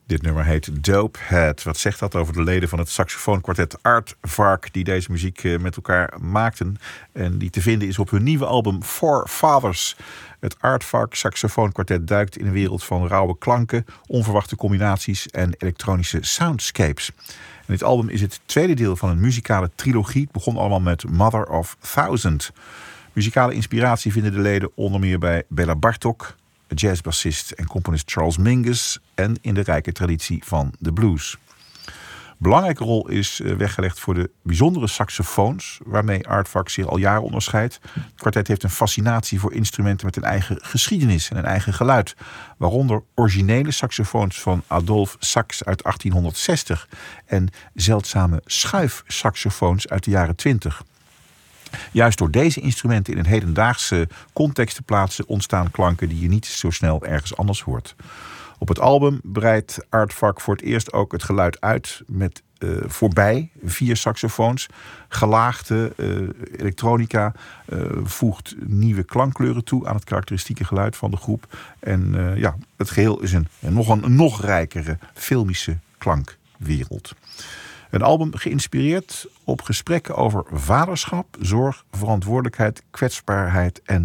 Dit nummer heet Dopehead. Wat zegt dat over de leden van het saxofoonkwartet Aardvark die deze muziek met elkaar maakten en die te vinden is op hun nieuwe album Four Fathers. Het Aardvark saxofoonkwartet duikt in een wereld van rauwe klanken, onverwachte combinaties en elektronische soundscapes. En dit album is het tweede deel van een muzikale trilogie. Het begon allemaal met Mother of Thousand. Muzikale inspiratie vinden de leden onder meer bij Béla Bartók, jazzbassist en componist Charles Mingus en in de rijke traditie van de blues. Belangrijke rol is weggelegd voor de bijzondere saxofoons waarmee Aardvark zich al jaren onderscheidt. Het kwartet heeft een fascinatie voor instrumenten met een eigen geschiedenis en een eigen geluid. Waaronder originele saxofoons van Adolphe Sax uit 1860 en zeldzame schuifsaxofoons uit de jaren 20. Juist door deze instrumenten in een hedendaagse context te plaatsen ontstaan klanken die je niet zo snel ergens anders hoort. Op het album breidt Aardvark voor het eerst ook het geluid uit met voorbij 4 saxofoons. Gelaagde elektronica voegt nieuwe klankkleuren toe aan het karakteristieke geluid van de groep. En het geheel is een nog rijkere filmische klankwereld. Een album geïnspireerd op gesprekken over vaderschap, zorg, verantwoordelijkheid, kwetsbaarheid en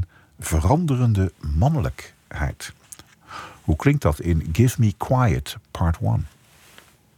veranderende mannelijkheid. Hoe klinkt dat in Give Me Quiet, part 1?